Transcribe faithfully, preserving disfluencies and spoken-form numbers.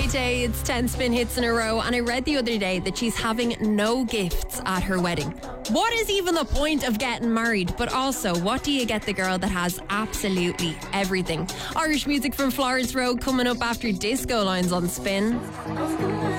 Tay Tay, it's ten spin hits in a row, and I read the other day that she's having no gifts at her wedding. What is even the point of getting married? But also, what do you get the girl that has absolutely everything? Irish music from Florence Road coming up after Disco Lines on Spin.